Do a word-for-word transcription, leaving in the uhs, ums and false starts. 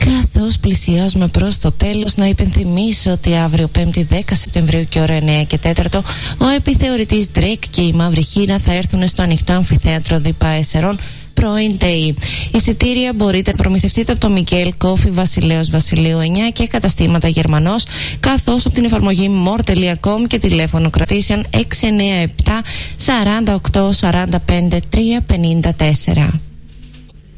Καθώς πλησιάζουμε προς το τέλος, να υπενθυμίσω ότι αύριο πέμπτη δέκα Σεπτεμβρίου και ώρα εννέα και τέταρτο ο επιθεωρητής Drake και η Μαύρη Χήρα θα έρθουν στο ανοιχτό αμφιθέατρο Δίπα Εσερών πρώην ΤΕΙ. Εισιτήρια μπορείτε να προμηθευτείτε από το Μικέλ Κόφι Βασιλέως Βασιλείου εννιά και καταστήματα Γερμανός, καθώς από την εφαρμογή more τελεία com και τηλέφωνο κρατήσεων έξι εννιά επτά σαράντα οκτώ σαράντα πέντε τριακόσια πενήντα τέσσερα.